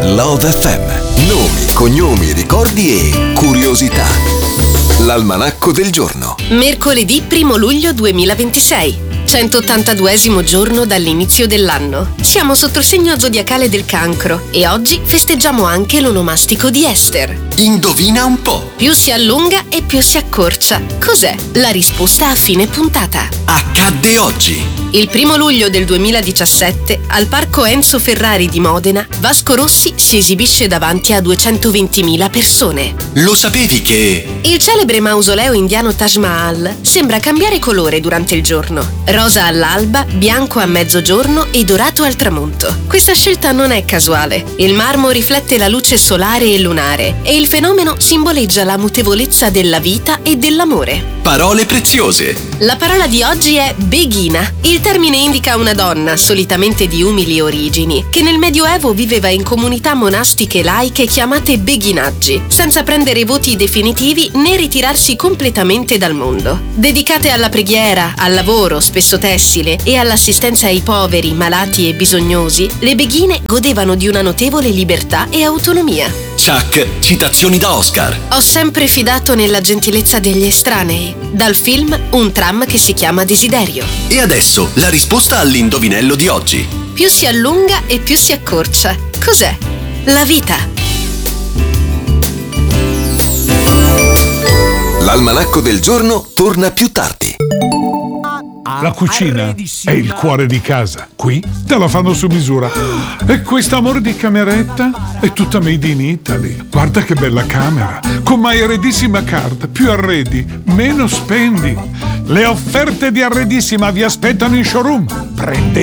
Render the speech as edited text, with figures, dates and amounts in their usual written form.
Love FM. Nomi, cognomi, ricordi e curiosità. L'almanacco del giorno. Mercoledì 1 luglio 2026. 182esimo giorno dall'inizio dell'anno. Siamo sotto il segno zodiacale del Cancro e oggi festeggiamo anche l'onomastico di Ester. Indovina un po'. Più si allunga e più si accorcia. Cos'è? La risposta a fine puntata. Accadde oggi. Il 1 luglio del 2017, al Parco Enzo Ferrari di Modena, Vasco Rossi si esibisce davanti a 220.000 persone. Lo sapevi che... Il celebre mausoleo indiano Taj Mahal sembra cambiare colore durante il giorno. Rosa all'alba, bianco a mezzogiorno e dorato al tramonto. Questa scelta non è casuale. Il marmo riflette la luce solare e lunare e il fenomeno simboleggia la mutevolezza della vita e dell'amore. Parole preziose. La parola di oggi è beghina. Il termine indica una donna, solitamente di umili origini, che nel Medioevo viveva in comunità monastiche laiche chiamate beghinaggi, senza prendere voti definitivi né ritirarsi completamente dal mondo. Dedicate alla preghiera, al lavoro, spesso tessile, e all'assistenza ai poveri, malati e bisognosi, le beghine godevano di una notevole libertà e autonomia. Chuck, citazioni da Oscar. Ho sempre fidato nella gentilezza degli estranei. Dal film Un tram che si chiama Desiderio. E adesso la risposta all'indovinello di oggi. Più si allunga e più si accorcia. Cos'è? La vita. L'almanacco del giorno torna più tardi. La cucina è il cuore di casa. Qui te la fanno su misura. E questo amore di cameretta è tutta made in Italy. Guarda che bella camera. Con My Arredissima Card. Più arredi, meno spendi. Le offerte di Arredissima vi aspettano in showroom. Prendete